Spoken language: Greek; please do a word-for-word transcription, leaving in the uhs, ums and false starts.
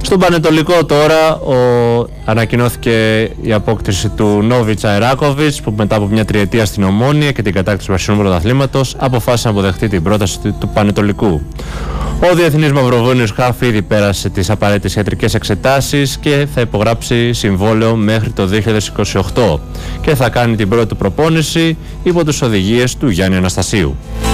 Στον Πανετολικό τώρα ο... ανακοινώθηκε η απόκτηση του Νόβιτς Αεράκοβιτς, που μετά από μια τριετία στην Ομόνοια και την κατάκτηση του περσινού πρωταθλήματος αποφάσισε να αποδεχτεί την πρόταση του Πανετολικού. Ο διεθνής Μαυροβούνιος χαφ ήδη πέρασε τις απαραίτητες ιατρικές εξετάσεις και θα υπογράψει συμβόλαιο μέχρι το δύο χιλιάδες είκοσι οκτώ και θα κάνει την πρώτη του προπόνηση υπό τις οδηγίες του Γιάννη Αναστασίου.